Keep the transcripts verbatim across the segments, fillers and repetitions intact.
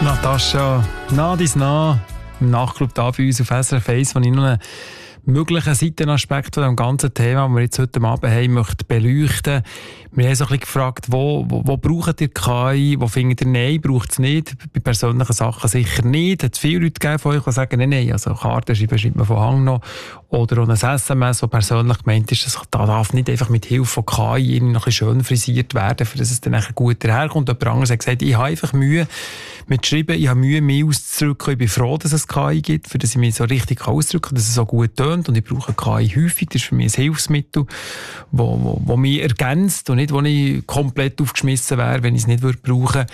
Natascha, nah dies nah, im Nachclub da bei uns auf S R F eins, wo ich noch einen möglichen Seitenaspekt von dem ganzen Thema, das wir jetzt heute Abend haben, möchte beleuchten. Wir haben so ein bisschen gefragt, wo, wo, wo braucht ihr K I, wo findet ihr, nein, braucht es nicht, bei persönlichen Sachen sicher nicht. Es hat viele Leute gegeben von euch, die sagen, nein, nein, also Karten schreiben, schreibt man von Hang noch. Oder auch ein S M S, das persönlich gemeint ist, das darf nicht einfach mit Hilfe von K I noch ein bisschen schön frisiert werden, für dass es dann gut daherkommt. Jemand anderes hat gesagt, ich habe einfach Mühe mit Schreiben, ich habe Mühe, mich auszudrücken. Ich bin froh, dass es K I gibt, für dass ich mich so richtig ausdrücken kann, dass es so gut tönt. Und ich brauche K I häufig. Das ist für mich ein Hilfsmittel, das wo, wo, wo mich ergänzt und nicht, wo ich komplett aufgeschmissen wäre, wenn ich es nicht würde brauchen.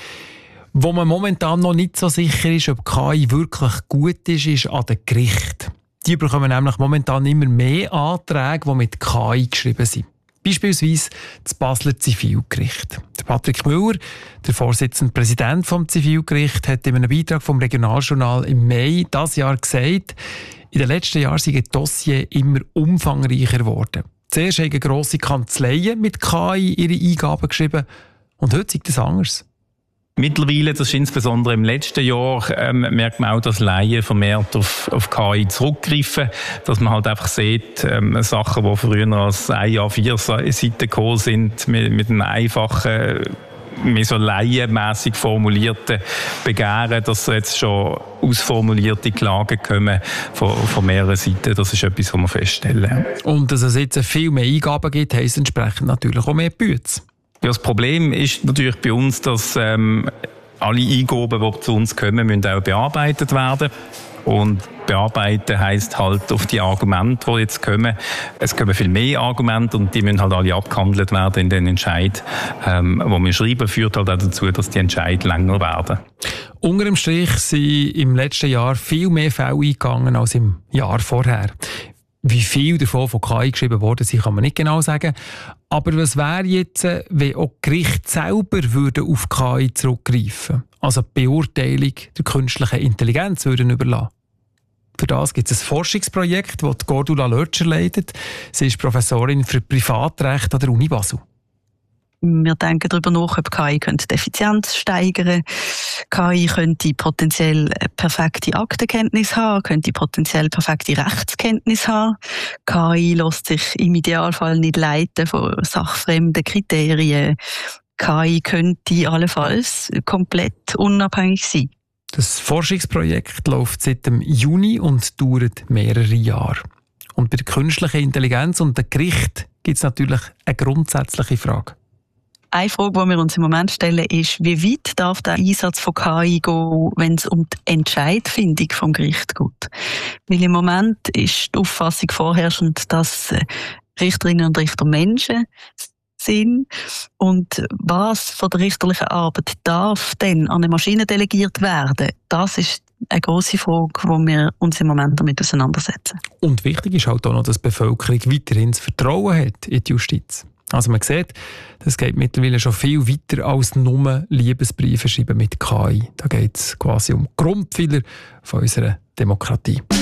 Wo man momentan noch nicht so sicher ist, ob K I wirklich gut ist, ist an den Gerichten. Die bekommen nämlich momentan immer mehr Anträge, die mit K I geschrieben sind. Beispielsweise das Basler Zivilgericht. Der Patrick Müller, der Vorsitzende Präsident vom Zivilgericht, hat in einem Beitrag vom Regionaljournal im Mai dieses Jahr gesagt, in den letzten Jahren sind die Dossiers immer umfangreicher geworden. Zuerst haben grosse Kanzleien mit K I ihre Eingaben geschrieben und heute ist das anders. Mittlerweile, das ist insbesondere im letzten Jahr, ähm, merkt man auch, dass Laien vermehrt auf, auf K I zurückgreifen. Dass man halt einfach sieht, ähm, Sachen, die früher als ein A vier Seiten gekommen sind, mit, mit einem einfachen, mehr so laienmässig formulierten Begehren, dass jetzt schon ausformulierte Klagen kommen von, von mehreren Seiten. Das ist etwas, was wir feststellen. Und dass es jetzt viel mehr Eingaben gibt, heisst entsprechend natürlich auch mehr Bütze. Ja, das Problem ist natürlich bei uns, dass ähm, alle Eingaben, die zu uns kommen, müssen auch bearbeitet werden. Und bearbeiten heisst halt auf die Argumente, die jetzt kommen. Es kommen viel mehr Argumente und die müssen halt alle abgehandelt werden in den Entscheid, ähm, wo wir schreiben, führt halt auch dazu, dass die Entscheid länger werden. Unter dem Strich sind im letzten Jahr viel mehr Fälle eingegangen als im Jahr vorher. Wie viel davon von K I geschrieben worden sind, kann man nicht genau sagen. Aber was wäre jetzt, wenn auch die Gerichte selber würden auf K I zurückgreifen, also die Beurteilung der künstlichen Intelligenz würden überlassen? Für das gibt es ein Forschungsprojekt, das Gordula Lötscher leitet. Sie ist Professorin für Privatrecht an der Uni Basel. Wir denken darüber nach, ob K I die Effizienz steigern könnte. K I könnte potenziell perfekte Aktenkenntnis haben, könnte potenziell perfekte Rechtskenntnis haben. K I lässt sich im Idealfall nicht leiten von sachfremden Kriterien. K I könnte allenfalls komplett unabhängig sein. Das Forschungsprojekt läuft seit dem Juni und dauert mehrere Jahre. Und bei der künstlichen Intelligenz und dem Gericht gibt es natürlich eine grundsätzliche Frage. Eine Frage, die wir uns im Moment stellen, ist, wie weit darf der Einsatz von K I gehen, wenn es um die Entscheidfindung vom Gericht geht? Weil im Moment ist die Auffassung vorherrschend, dass Richterinnen und Richter Menschen sind. Und was von der richterlichen Arbeit darf denn an eine Maschine delegiert werden? Das ist eine grosse Frage, die wir uns im Moment damit auseinandersetzen. Und wichtig ist halt auch noch, dass die Bevölkerung weiterhin das Vertrauen hat in die Justiz. Also man sieht, das geht mittlerweile schon viel weiter als nur Liebesbriefe schreiben mit K I. Da geht es quasi um Grundpfeiler von unserer Demokratie.